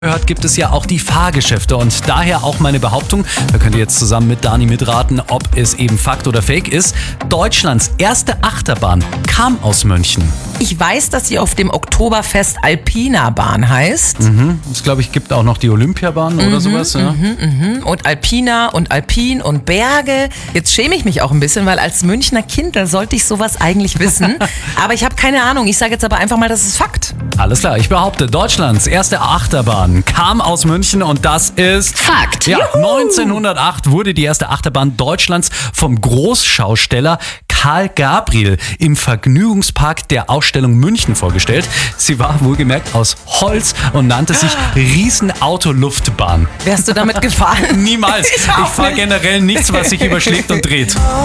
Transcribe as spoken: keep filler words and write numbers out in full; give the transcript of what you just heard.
Hört, gibt es ja auch die Fahrgeschäfte und daher auch meine Behauptung, da könnt ihr jetzt zusammen mit Dani mitraten, ob es eben Fakt oder Fake ist. Deutschlands erste Achterbahn kam aus München. Ich weiß, dass sie auf dem Oktoberfest Alpina Bahn heißt. Mhm. Es glaube ich gibt auch noch die Olympiabahn oder Mhm, sowas. Ja. Mhm, mhm. Und Alpina und Alpin und Berge. Jetzt schäme ich mich auch ein bisschen, weil als Münchner Kind, da sollte ich sowas eigentlich wissen. Aber ich habe keine Ahnung. Ich sage jetzt aber einfach mal, das ist Fakt. Alles klar, ich behaupte, Deutschlands erste Achterbahn kam aus München und das ist Fakt. Ja, Juhu. neunzehnhundertacht wurde die erste Achterbahn Deutschlands vom Großschausteller Karl Gabriel im Vergnügungspark der Ausstellung München vorgestellt. Sie war wohlgemerkt aus Holz und nannte sich Riesenautoluftbahn. Wärst du damit gefahren? Niemals. Ich Ich auch fahre nicht. generell nichts, was sich überschlägt und dreht.